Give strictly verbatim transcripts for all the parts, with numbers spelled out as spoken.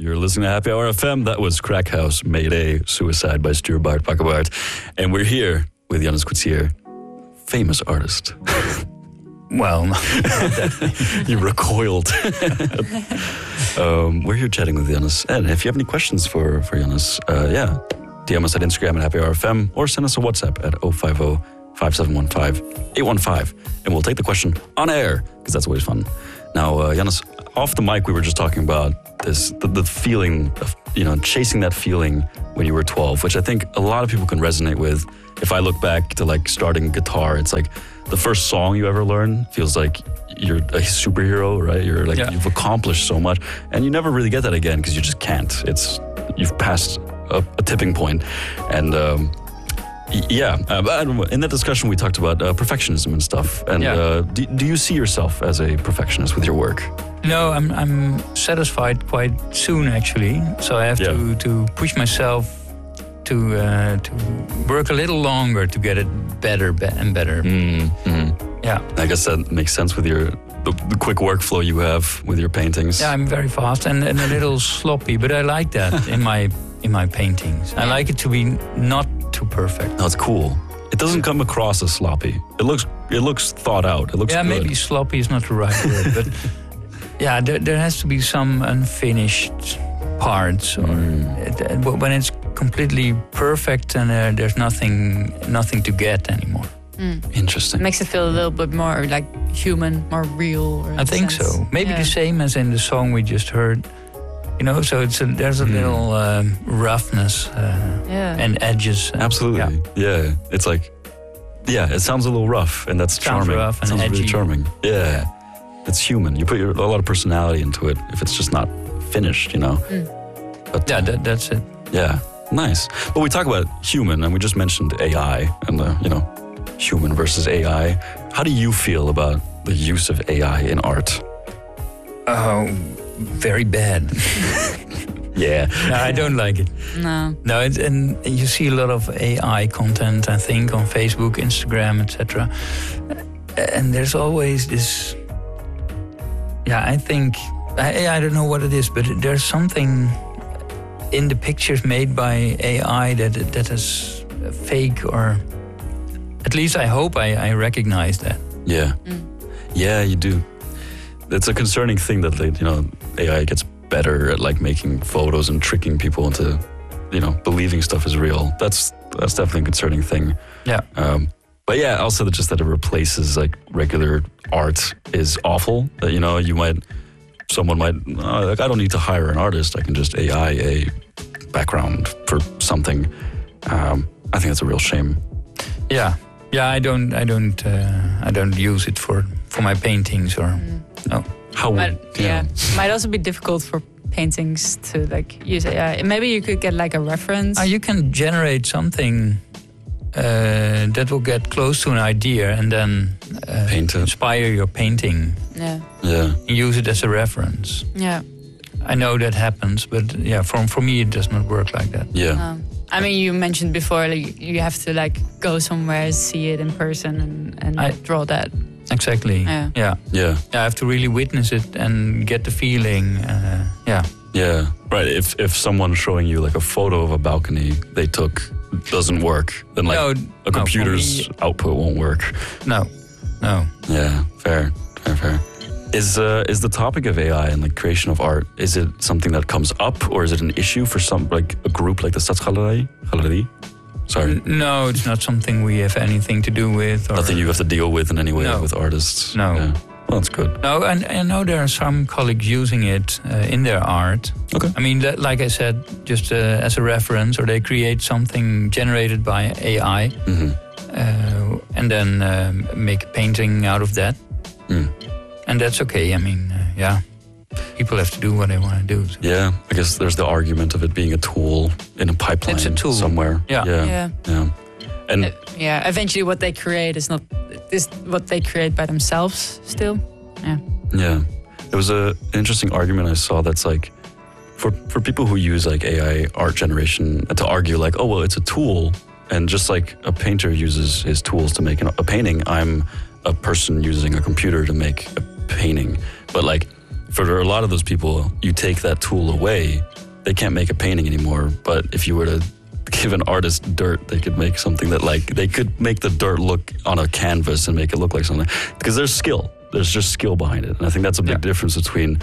You're listening to Happy Hour F M. That was Crack House, Mayday, Suicide by Stuur Bart Pakkebaard. And we're here with Jannes Koetsier, famous artist. Well, you recoiled. um, we're here chatting with Jannes. And if you have any questions for, for Jannes, uh, yeah, D M us at Instagram at Happy Hour F M or send us a WhatsApp at oh five oh, five seven one five, eight one five. And we'll take the question on air, because that's always fun. Now, uh, Jannes, off the mic, we were just talking about this, the, the feeling of, you know, chasing that feeling when you were twelve, which I think a lot of people can resonate with. If I look back to like starting guitar, it's like the first song you ever learn feels like you're a superhero, right? You're like, yeah. You've accomplished so much, and you never really get that again because you just can't. It's, you've passed a, a tipping point. And, um, Yeah, uh, in that discussion we talked about uh, perfectionism and stuff. And yeah. uh, do, do you see yourself as a perfectionist with your work? No, I'm I'm satisfied quite soon actually. So I have yeah. to, to push myself to uh, to work a little longer to get it better and better. Mm-hmm. Yeah, I guess that makes sense with your the, the quick workflow you have with your paintings. Yeah, I'm very fast and, and a little sloppy, but I like that in my in my paintings. I like it to be not too perfect. No, it's cool. It doesn't come across as sloppy. It looks it looks thought out. It looks yeah, good. Maybe sloppy is not the right word, but yeah, there, there has to be some unfinished parts, or mm. it, when it's completely perfect and uh, there's nothing nothing to get anymore. Mm. Interesting. It makes it feel a little bit more like human, more real. I think sense. so. Maybe yeah. the same as in the song we just heard. You know, so it's a, there's a mm. little um, roughness uh, yeah. and edges. Absolutely. Yeah. yeah. It's like, yeah, it sounds a little rough, and that's sounds charming. Rough and it sounds edgy. really charming. Yeah. It's human. You put your, a lot of personality into it if it's just not finished, you know? Mm. But, yeah, that, that's it. Yeah. Nice. But we talk about human, and we just mentioned A I and, the, you know, human versus A I. How do you feel about the use of A I in art? Oh, very bad. yeah. No, I don't like it. No. No, it, and you see a lot of A I content, I think, on Facebook, Instagram, et cetera. And there's always this. Yeah, I think I, I don't know what it is, but there's something in the pictures made by A I that that is fake, or at least I hope I, I recognize that. Yeah. Mm. Yeah, you do. It's a concerning thing that, you know, A I gets better at like making photos and tricking people into, you know, believing stuff is real. That's that's definitely a concerning thing. Yeah. Um, but yeah, also that just that it replaces like regular art is awful. That, you know, you might, someone might, oh, like, I don't need to hire an artist. I can just A I a background for something. Um, I think that's a real shame. Yeah. Yeah, I don't, I don't, uh, I don't use it for, for my paintings or mm. no. How? Might, yeah, yeah. Might also be difficult for paintings to like use A I. Maybe you could get like a reference. Uh, you can generate something uh, that will get close to an idea and then uh, Paint it. inspire your painting. Yeah. Yeah. And use it as a reference. Yeah. I know that happens, but yeah, for for me it does not work like that. Yeah. Um, I mean, you mentioned before, like, you have to like go somewhere, see it in person, and, and I, draw that. Exactly. Yeah. Yeah. Yeah. I have to really witness it and get the feeling. Uh, yeah. Yeah. Right. If if someone's showing you like a photo of a balcony they took doesn't work, then like no, a computer's no, output won't work. No. No. Yeah. Fair. Fair. Fair. Is uh, is the topic of A I and like creation of art, is it something that comes up, or is it an issue for some like a group like the Stadsgalerie? Galerie? Sorry. No, it's not something we have anything to do with. Or nothing you have to deal with in any way no. with artists. No. Yeah. Well, that's good. No, and I know there are some colleagues using it uh, in their art. Okay. I mean, like I said, just uh, as a reference, or they create something generated by A I, mm-hmm. uh, and then um, make a painting out of that. Mm. And that's okay. I mean, uh, yeah, people have to do what they want to do. So. Yeah, I guess there's the argument of it being a tool in a pipeline It's a tool. somewhere. Yeah. Yeah. Yeah. yeah. And Uh, yeah. Eventually, what they create is not is what they create by themselves. Still. Yeah. yeah, there was a an interesting argument I saw that's like, for for people who use like A I art generation to argue like, oh well, it's a tool, and just like a painter uses his tools to make an, a painting, I'm a person using a computer to make a painting. But like, for a lot of those people, you take that tool away they can't make a painting anymore. But if you were to give an artist dirt, they could make something that like they could make the dirt look on a canvas and make it look like something. Because there's skill. There's just skill behind it. And I think that's a big yeah. difference between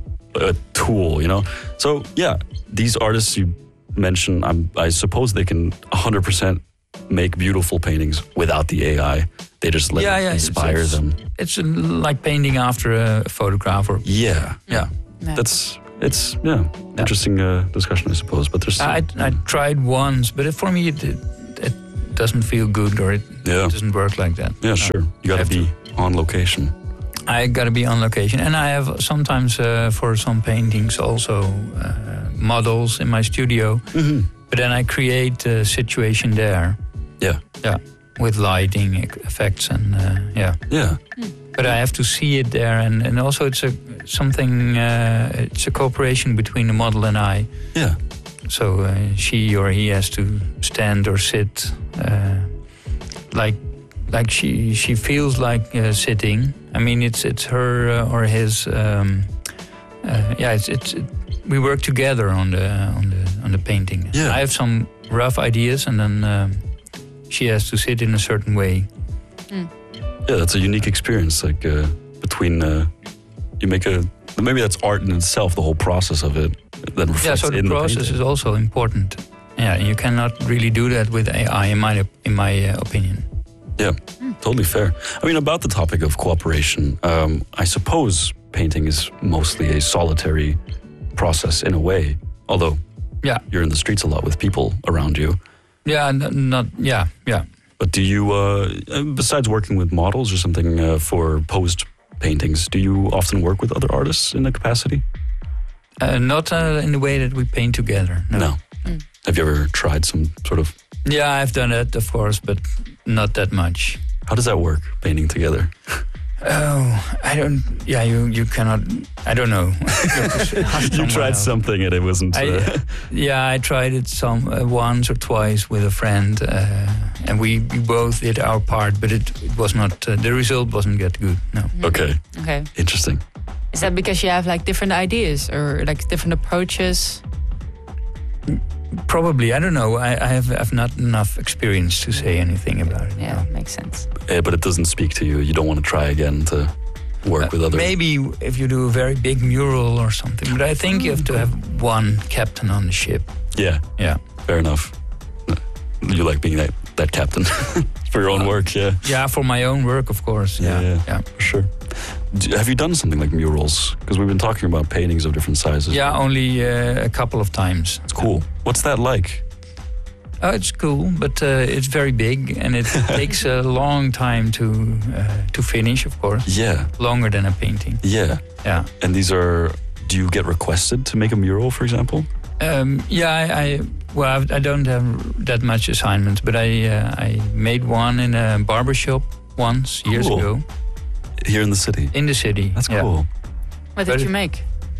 a tool, you know? So yeah, these artists you mentioned, I'm, I suppose they can one hundred percent make beautiful paintings without the A I. They just let yeah, it yeah, inspire it's, them. It's like painting after a photograph. Or yeah, yeah, yeah. That's it's yeah, yeah. interesting uh, discussion, I suppose. But there's I, I tried once, but it, for me it, it it doesn't feel good, or it, yeah. it doesn't work like that. Yeah, sure. You got to be on location. I got to be on location, and I have sometimes uh, for some paintings also uh, models in my studio. Mm-hmm. But then I create a situation there. Yeah, yeah, with lighting effects and uh, yeah, yeah. Mm. But I have to see it there, and, and also it's a something. Uh, it's a cooperation between the model and I. Yeah. So uh, she or he has to stand or sit, uh, like like she she feels like uh, sitting. I mean, it's it's her uh, or his. Um, uh, yeah, it's it's. It, we work together on the on the on the painting. Yeah. I have some rough ideas, and then um, she has to sit in a certain way. Mm. Yeah, that's a unique experience. Like uh, between uh, you make a maybe that's art in itself. The whole process of it that reflects yeah. So the in process the is also important. Yeah, and you cannot really do that with A I, in my in my uh, opinion. Yeah, mm. totally fair. I mean, about the topic of cooperation, um, I suppose painting is mostly a solitary process in a way, although yeah, you're in the streets a lot with people around you. Yeah, n- not yeah, yeah. But do you, uh, besides working with models or something uh, for post paintings, do you often work with other artists in the capacity? Uh, not uh, in the way that we paint together. No. no. Mm. Have you ever tried some sort of? Yeah, I've done it, of course, but not that much. How does that work, painting together? Oh, I don't. Yeah, you, you cannot. I don't know. You tried else. something and it wasn't. Uh... I, yeah, I tried it some uh, once or twice with a friend, uh, and we, we both did our part, but it, it was not. Uh, the result wasn't that good. No. Mm-hmm. Okay. Okay. Interesting. Is that because you have like different ideas or like different approaches? Probably, I don't know. I, I have I've not enough experience to say anything about it. Yeah, no. Makes sense. Yeah, but it doesn't speak to you. You don't want to try again to work uh, with others. Maybe if you do a very big mural or something. But I think you have to have one captain on the ship. Yeah. Yeah. Fair enough. You like being that, that captain for your own uh, work, yeah? Yeah, for my own work, of course. Yeah, yeah, yeah, yeah. For sure. Do, have you done something like murals? Because we've been talking about paintings of different sizes. Yeah, only uh, a couple of times. It's cool. What's that like? Oh, it's cool, but uh, it's very big, and it takes a long time to uh, to finish, of course. Yeah. Longer than a painting. Yeah. Yeah. And these are, do you get requested to make a mural, for example? Um, yeah, I, I well, I don't have that much assignments, but I uh, I made one in a barbershop once cool. years ago. Here in the city? In the city. That's yeah. cool. What did but you make?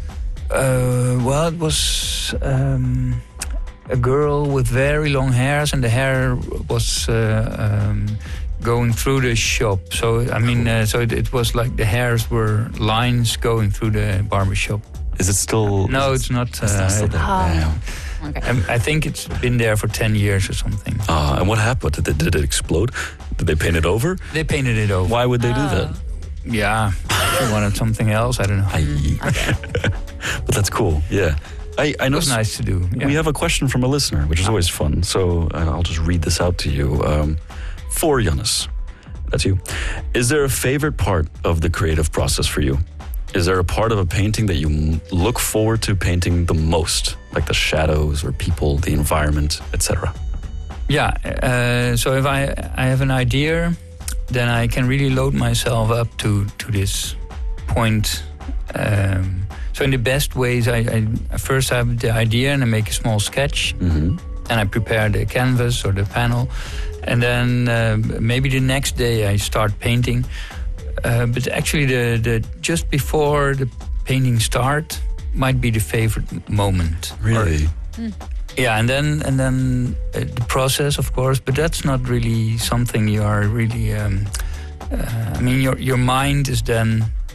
Uh, well, it was um, a girl with very long hairs, and the hair was uh, um, going through the shop. So, I mean, uh, so it, it was like the hairs were lines going through the barbershop. Is it still? No, it, it's not. It's uh, not still there. Oh. Okay. I, I think it's been there for ten years or something. Ah, uh, and what happened? Did, they, did it explode? Did they paint it over? They painted it over. Why would they oh. do that? Yeah, they wanted something else. I don't know. Okay. But that's cool. Yeah, I, I know. It was nice to do. Yeah. We have a question from a listener, which is always fun. So I'll just read this out to you. Um, for Jonas, that's you. Is there a favorite part of the creative process for you? Is there a part of a painting that you look forward to painting the most, like the shadows or people, the environment, et cetera? Yeah. Uh, so if I I have an idea, then I can really load myself up to to this point. Um, so in the best ways, I, I first have the idea and I make a small sketch, mm-hmm. and I prepare the canvas or the panel, and then uh, maybe the next day I start painting. Uh, but actually, the, the just before the painting start might be the favorite moment. Really? Or, mm. Yeah, and then and then uh, the process, of course. But that's not really something you are really. Um, uh, I mean, your your mind is then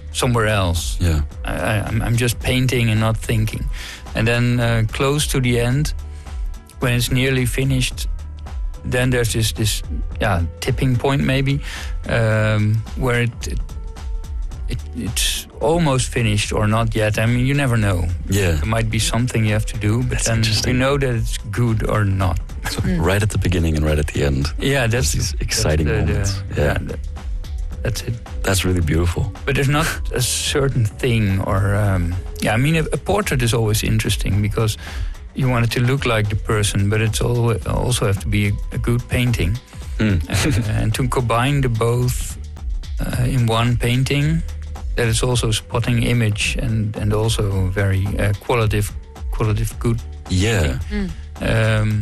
somewhere else. Yeah. I, I'm, I'm just painting and not thinking. And then uh, close to the end, when it's nearly finished, then there's this this yeah tipping point maybe um, where it, it, it it's almost finished or not yet. I mean, you never know. Yeah. There might be something you have to do, but That's then interesting. you know that it's good or not. So right at the beginning and right at the end. Yeah, that's these exciting that's the, moments. The, yeah. that, that's it. That's really beautiful. But there's not a certain thing or um, yeah. I mean, a, a portrait is always interesting because you want it to look like the person, but it's all, also have to be a, a good painting. Mm. uh, and to combine the both uh, in one painting, that is also spotting image and, and also very uh, qualitative, qualitative good. Yeah. Mm. Um,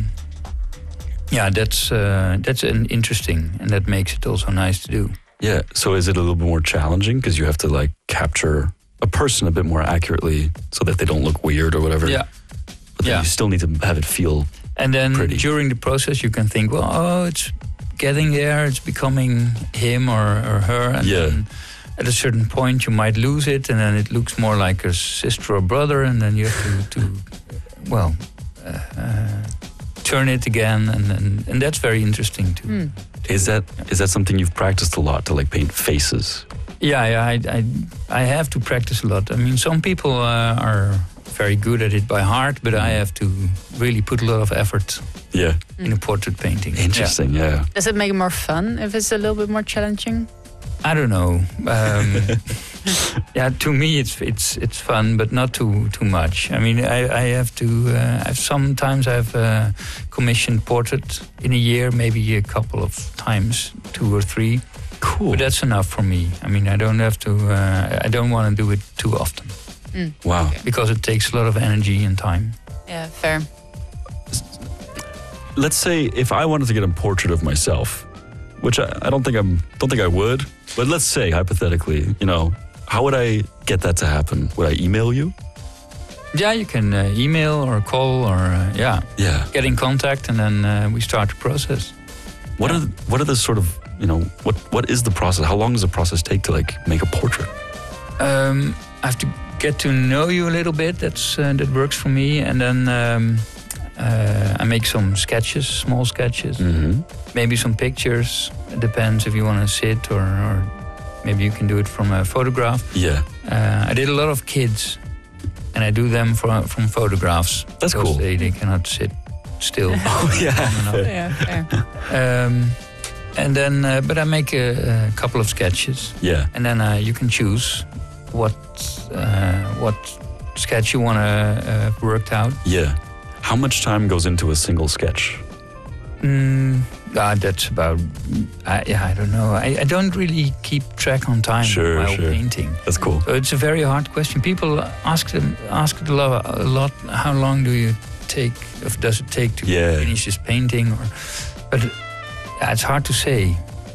yeah, that's uh, that's an interesting, and that makes it also nice to do. Yeah. So is it a little bit more challenging because you have to like capture a person a bit more accurately so that they don't look weird or whatever? Yeah. But then Yeah. you still need to have it feel. And then Pretty. during the process, you can think, well, oh, it's getting there, it's becoming him or, or her. And Yeah. then at a certain point, you might lose it, and then it looks more like a sister or brother, and then you have to, to well, uh, uh, turn it again, and, and and that's very interesting too. Mm. Is that is that something you've practiced a lot to like paint faces? Yeah, yeah, I, I, I have to practice a lot. I mean, some people uh, are very good at it by heart, but I have to really put a lot of effort Yeah. in a portrait painting. Interesting. Yeah. Does it make it more fun if it's a little bit more challenging? I don't know. Um, yeah, to me it's it's it's fun, but not too too much. I mean, I, I have to. Uh, I've sometimes I've uh, commissioned portrait in a year, maybe a couple of times, two or three. Cool. But that's enough for me. I mean, I don't have to. Uh, I don't want to do it too often Mm. Wow. because it takes a lot of energy and time. Yeah, fair. Let's say if I wanted to get a portrait of myself, which I, I don't think I'm don't think I would, but let's say hypothetically, you know, how would I get that to happen? Would I email you? Yeah, you can uh, email or call or uh, yeah, Yeah. get in contact, and then uh, we start the process. What Yeah. are the, what are the sort of, you know, what what is the process? How long does the process take to like make a portrait? Um, I have to get to know you a little bit. That's uh, that works for me, and then um, uh, I make some sketches, small sketches, Mm-hmm. maybe some pictures. It depends if you want to sit or, or maybe you can do it from a photograph. Yeah. Uh, I did a lot of kids, and I do them from from photographs. That's because cool. They, they cannot sit still. Oh yeah. long enough. Yeah, fair. Um, and then, uh, but I make a, a couple of sketches. Yeah. And then uh, you can choose what uh, what sketch you want to uh, worked out. Yeah. How much time goes into a single sketch? Mm, ah, that's about. I, yeah, I don't know. I, I don't really keep track on time Sure, while sure. painting. That's cool. So it's a very hard question. People ask them ask it a lot. A lot how long do you take? If does it take to Yeah. finish this painting? Or, but yeah, it's hard to say.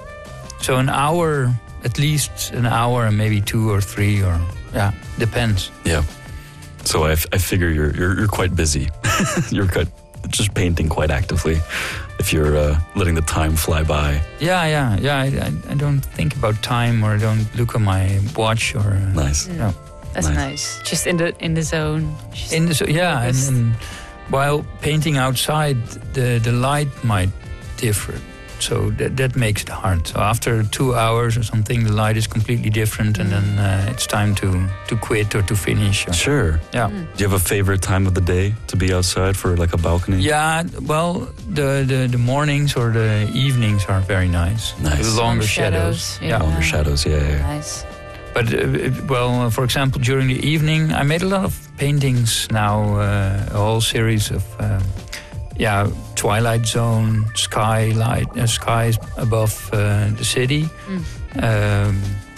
So an hour, at least an hour, and maybe two or three, or yeah, depends. Yeah. So I, f- I figure you're you're you're quite busy. You're quite just painting quite actively. If you're uh, letting the time fly by. Yeah, yeah, yeah. I, I, I don't think about time, or I don't look at my watch, or uh, Nice. Mm. no. That's Nice. nice. Just in the in the zone. Just In the, so, yeah, and, focused. and while painting outside, the the light might differ. So that that makes it hard. So after two hours or something, the light is completely different, and then uh, it's time to to quit or to finish. Or, Sure. yeah. Mm. Do you have a favorite time of the day to be outside for like a balcony? Yeah, well, the, the, the mornings or the evenings are very nice. Nice. The longer Long shadows. shadows, Yeah. yeah. Longer shadows, yeah, yeah, yeah. Nice. But, uh, it- well, uh, for example, during the evening, I made a lot of paintings now, uh, a whole series of, um, yeah, twilight zone, skylight, uh, skies above uh, the city. Mm. Um,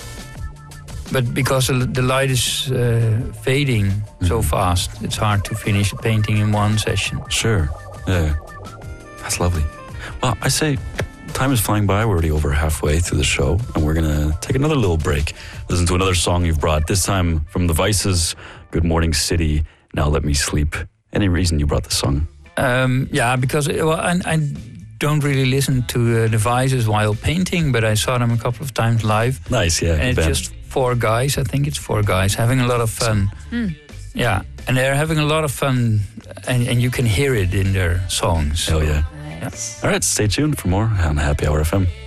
but because the the light is uh, fading so Mhm. fast, it's hard to finish a painting in one session. Sure. Yeah. That's lovely. Well, I say time is flying by. We're already over halfway through the show, and we're going to take another little break. Listen to another song you've brought, this time from The Vices, Good Morning City, Now Let Me Sleep. Any reason you brought this song? Um, yeah, because uh, well, I, I don't really listen to uh, the Vices while painting, but I saw them a couple of times live. Nice, yeah. And good it band. just four guys. I think it's four guys having a lot of fun. Hmm. Yeah, and they're having a lot of fun, and, and you can hear it in their songs. Oh yeah. Nice. All right, stay tuned for more on Happy Hour F M.